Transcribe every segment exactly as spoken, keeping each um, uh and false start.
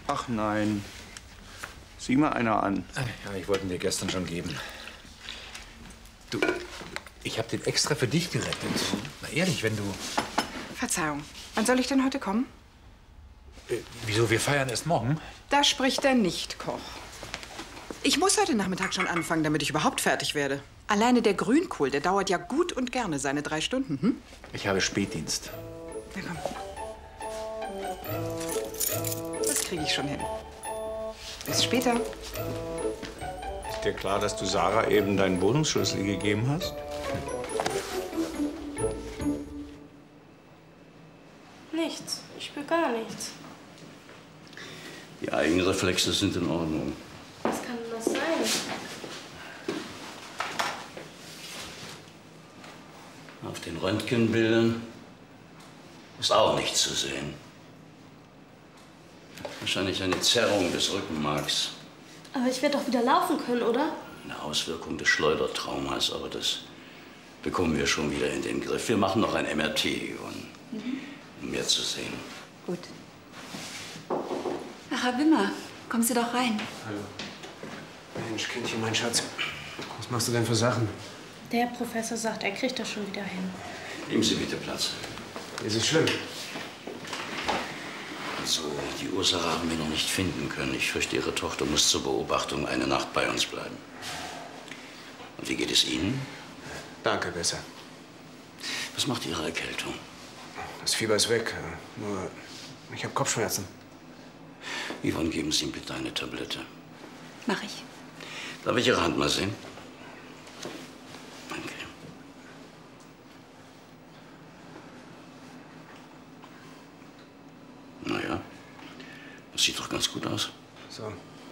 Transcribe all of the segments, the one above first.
Ach nein. Sieh mal einer an. Ja, ich wollte ihn dir gestern schon geben. Du, ich habe den extra für dich gerettet. Na ehrlich, wenn du... Verzeihung. Wann soll ich denn heute kommen? Äh, wieso? Wir feiern erst morgen? Da spricht der Nicht-Koch. Ich muss heute Nachmittag schon anfangen, damit ich überhaupt fertig werde. Alleine der Grünkohl, der dauert ja gut und gerne seine drei Stunden, hm? Ich habe Spätdienst. Na komm. Das kriege ich schon hin. Bis später. Ist dir klar, dass du Sarah eben deinen Wohnungsschlüssel gegeben hast? Nichts. Ich spüre gar nichts. Die Eigenreflexe sind in Ordnung. Was kann denn das sein? Auf den Röntgenbildern ist auch nichts zu sehen. Wahrscheinlich eine Zerrung des Rückenmarks. Aber ich werde doch wieder laufen können, oder? Eine Auswirkung des Schleudertraumas, aber das bekommen wir schon wieder in den Griff. Wir machen noch ein M R T, und, mhm. um mehr zu sehen. Gut. Ach, Herr Wimmer, kommen Sie doch rein. Hallo. Mensch, Kindchen, mein Schatz. Was machst du denn für Sachen? Der Professor sagt, er kriegt das schon wieder hin. Nehmen Sie bitte Platz. Ist es schlimm? Also, die Ursache haben wir noch nicht finden können. Ich fürchte, Ihre Tochter muss zur Beobachtung eine Nacht bei uns bleiben. Und wie geht es Ihnen? Danke, besser. Was macht Ihre Erkältung? Das Fieber ist weg. Nur, ich habe Kopfschmerzen. Yvonne, geben Sie ihm bitte eine Tablette. Mach ich. Darf ich Ihre Hand mal sehen? Danke. Naja, das sieht doch ganz gut aus. So.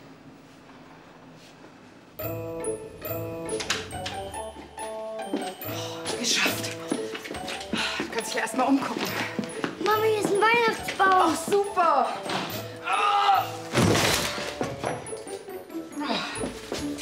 Geschafft. Du kannst dich ja erst mal umgucken. Mama, hier ist ein Weihnachtsbaum. Ach, super.